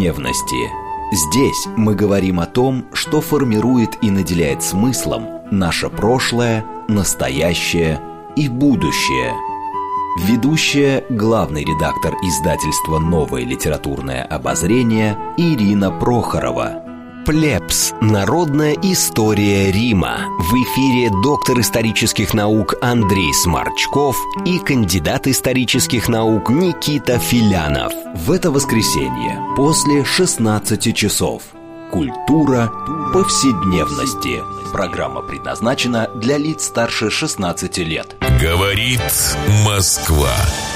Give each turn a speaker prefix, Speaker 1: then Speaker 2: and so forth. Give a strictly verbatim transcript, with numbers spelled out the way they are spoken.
Speaker 1: повседневности. Здесь мы говорим о том, что формирует и наделяет смыслом наше прошлое, настоящее и будущее. Ведущая, главный редактор издательства «Новое литературное обозрение» Ирина Прохорова.
Speaker 2: Плебс. Народная история Рима. В эфире доктор исторических наук Андрей Сморчков и кандидат исторических наук Никита Филянов.
Speaker 1: В это воскресенье после шестнадцати часов. Культура повседневности. Программа предназначена для лиц старше шестнадцати лет.
Speaker 3: Говорит Москва.